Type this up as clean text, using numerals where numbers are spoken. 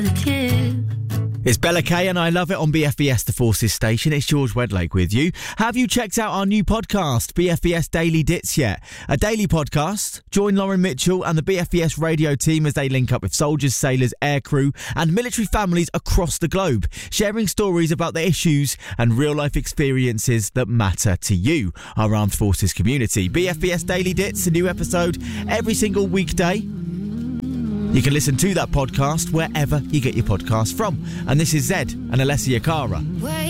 It's Bella Kay and I Love It on BFBS The Forces station. It's George Wedlake with you. Have you checked out our new podcast, BFBS Daily Dits yet? A daily podcast. Join Lauren Mitchell and the BFBS radio team as they link up with soldiers, sailors, aircrew and military families across the globe, sharing stories about the issues and real-life experiences that matter to you, our armed forces community. BFBS Daily Dits, a new episode every single weekday. You can listen to that podcast wherever you get your podcasts from. And this is Zed and Alessia Cara.